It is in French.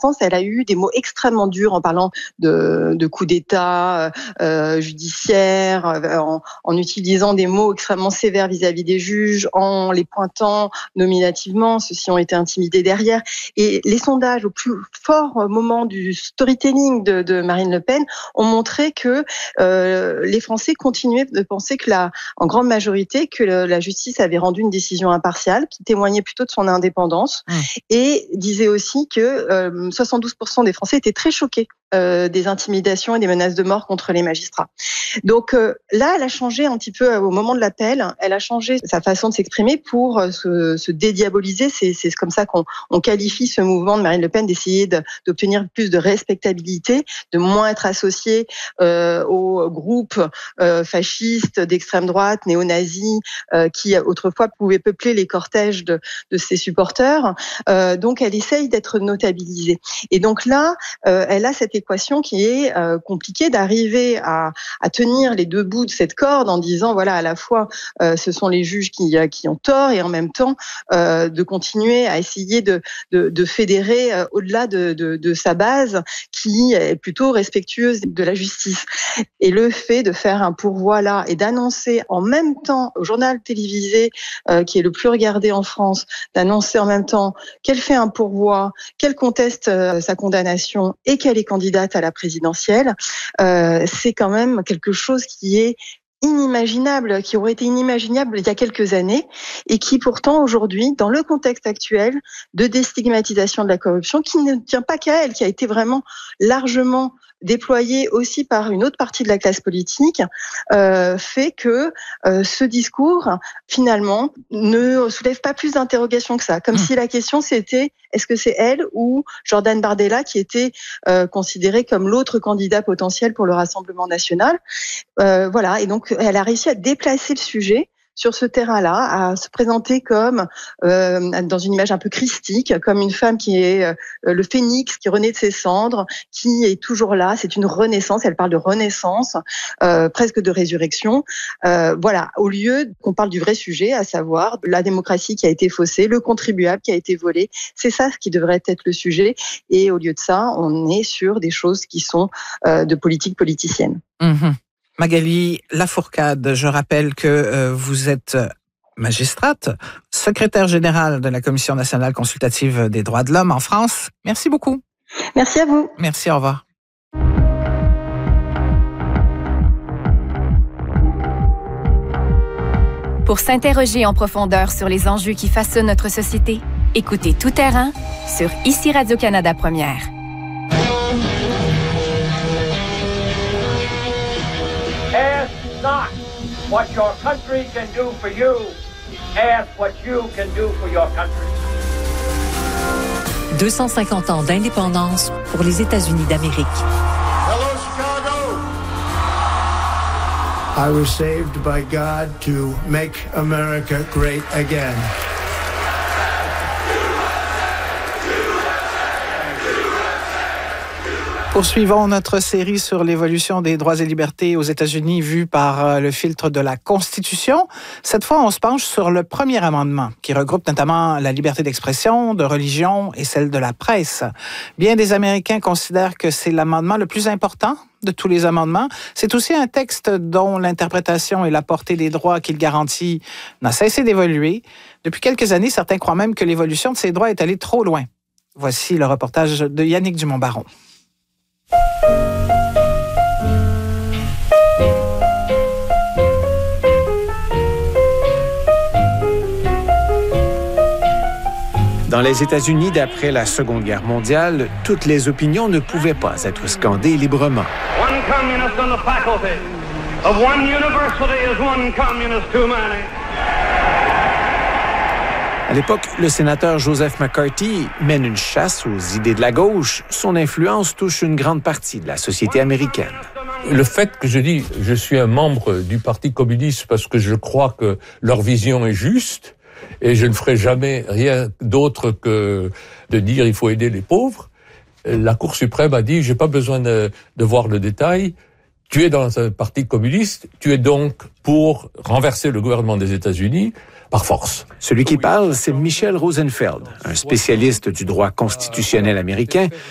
instance, elle a eu des mots extrêmement durs en parlant de coup d'État judiciaire, en utilisant des mots extrêmement sévères vis-à-vis des juges, en les pointant nominativement. Ceux-ci ont été intimidés derrière. Et les sondages au plus fort moment du storytelling de Marine Le Pen ont montré que les Français continuaient de penser en grande majorité, que la justice avait rendu une décision impartiale, qui témoignait plutôt de son indépendance, et disait aussi que 72% des Français étaient très choqués des intimidations et des menaces de mort contre les magistrats. Donc là, elle a changé un petit peu au moment de l'appel, elle a changé sa façon de s'exprimer pour se dédiaboliser. C'est comme ça qu'on qualifie ce mouvement de Marine Le Pen, d'essayer d'obtenir plus de respectabilité, de moins être associé aux groupes fascistes d'extrême droite, néo-nazis, qui autrefois pouvaient peupler les cortèges de ses supporters. Donc elle essaye d'être notabilisée. Et donc là, elle a cette équation qui est compliquée, d'arriver à tenir les deux bouts de cette corde en disant, voilà, à la fois ce sont les juges qui ont tort, et en même temps de continuer à essayer de fédérer au-delà de sa base, qui est plutôt respectueuse de la justice. Et le fait de faire un pourvoi là et d'annoncer en même temps au journal télévisé qui est le plus regardé en France, d'annoncer en même temps qu'elle fait un pourvoi, qu'elle conteste sa condamnation et qu'elle est candidate à la présidentielle, c'est quand même quelque chose qui est inimaginable, qui aurait été inimaginable il y a quelques années, et qui pourtant aujourd'hui, dans le contexte actuel de déstigmatisation de la corruption, qui ne tient pas qu'à elle, qui a été vraiment largement déployée aussi par une autre partie de la classe politique, fait que ce discours, finalement, ne soulève pas plus d'interrogations que ça. Comme si la question, c'était, est-ce que c'est elle ou Jordan Bardella qui était considéré comme l'autre candidat potentiel pour le Rassemblement national. Voilà, et donc elle a réussi à déplacer le sujet sur ce terrain-là, à se présenter comme, dans une image un peu christique, comme une femme qui est le phénix, qui renaît de ses cendres, qui est toujours là. C'est une renaissance, elle parle de renaissance, presque de résurrection. Voilà, au lieu qu'on parle du vrai sujet, à savoir la démocratie qui a été faussée, le contribuable qui a été volé. C'est ça ce qui devrait être le sujet. Et au lieu de ça, on est sur des choses qui sont de politique politicienne. Magali Lafourcade, je rappelle que vous êtes magistrate, secrétaire générale de la Commission nationale consultative des droits de l'homme en France. Merci beaucoup. Merci à vous. Merci, au revoir. Pour s'interroger en profondeur sur les enjeux qui façonnent notre société, écoutez Tout Terrain sur ICI Radio-Canada Première. Ask not what your country can do for you. Ask what you can do for your country. 250 ans d'indépendance pour les États-Unis d'Amérique. Hello, Chicago. I was saved by God to make America great again. Poursuivons notre série sur l'évolution des droits et libertés aux États-Unis vue par le filtre de la Constitution. Cette fois, on se penche sur le premier amendement qui regroupe notamment la liberté d'expression, de religion et celle de la presse. Bien des Américains considèrent que c'est l'amendement le plus important de tous les amendements. C'est aussi un texte dont l'interprétation et la portée des droits qu'il garantit n'a cessé d'évoluer. Depuis quelques années, certains croient même que l'évolution de ces droits est allée trop loin. Voici le reportage de Yannick Dumont-Baron. Dans les États-Unis, d'après la Seconde Guerre mondiale, toutes les opinions ne pouvaient pas être scandées librement. One communist on the faculty of one university is one communist too many. À l'époque, le sénateur Joseph McCarthy mène une chasse aux idées de la gauche. Son influence touche une grande partie de la société américaine. Le fait que je dis je suis un membre du Parti communiste parce que je crois que leur vision est juste et je ne ferai jamais rien d'autre que de dire il faut aider les pauvres. La Cour suprême a dit j'ai pas besoin de voir le détail. Tu es dans un parti communiste, tu es donc pour renverser le gouvernement des États-Unis par force. Celui qui parle, c'est Michel Rosenfeld, un spécialiste du droit constitutionnel américain